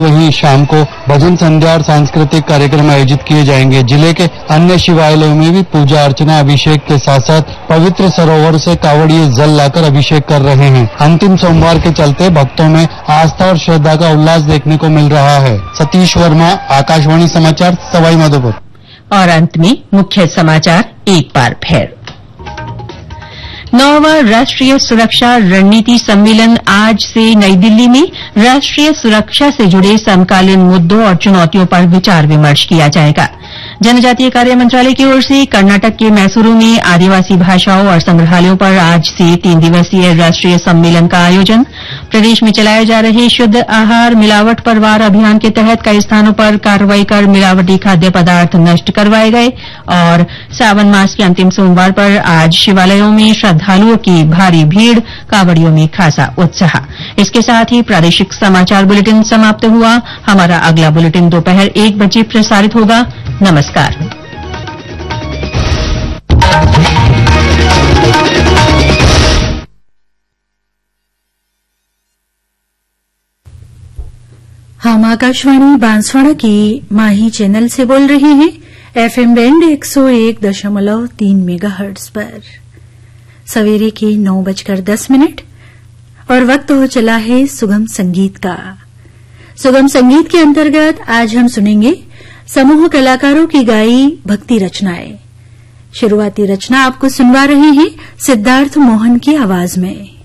वहीं शाम को भजन संध्या और सांस्कृतिक कार्यक्रम आयोजित किए जाएंगे। जिले के अन्य शिवालयों में भी पूजा अर्चना अभिषेक के साथ साथ पवित्र सरोवर से कांवड़िए जल लाकर अभिषेक कर रहे हैं। अंतिम सोमवार के चलते भक्तों में आस्था और श्रद्धा का उल्लास देखने को मिल रहा है। सतीश वर्मा, आकाशवाणी समाचार, सवाई माधोपुर। और अंत में मुख्य समाचार एक बार फिर। 9वां राष्ट्रीय सुरक्षा रणनीति सम्मेलन आज से नई दिल्ली में राष्ट्रीय सुरक्षा से जुड़े समकालीन मुद्दों और चुनौतियों पर विचार विमर्श किया जाएगा। जनजातीय कार्य मंत्रालय की ओर से कर्नाटक के मैसूरू में आदिवासी भाषाओं और संग्रहालयों पर आज से 3 दिवसीय राष्ट्रीय सम्मेलन का आयोजन। प्रदेश में चलाए जा रहे शुद्ध आहार मिलावट पर वार अभियान के तहत कई स्थानों पर कार्रवाई कर मिलावटी खाद्य पदार्थ नष्ट करवाए गए। और सावन मास के अंतिम सोमवार पर आज शिवालयों में श्रद्धालुओं की भारी भीड़, कांवड़ियों में खासा उत्साह। इसके साथ ही प्रादेशिक समाचार बुलेटिन समाप्त हुआ। हमारा अगला बुलेटिन दोपहर 1 बजे प्रसारित होगा। नमस्कार। हम आकाशवाणी बांसवाड़ा की माही चैनल से बोल रहे हैं। एफएम बैंड 101.3 मेगाहर्ट्ज पर सवेरे के 9:10 और वक्त हो चला है सुगम संगीत का। सुगम संगीत के अंतर्गत आज हम सुनेंगे समूह कलाकारों की गाई भक्ति रचनाएं। शुरुआती रचना आपको सुनवा रहे हैं सिद्धार्थ मोहन की आवाज में।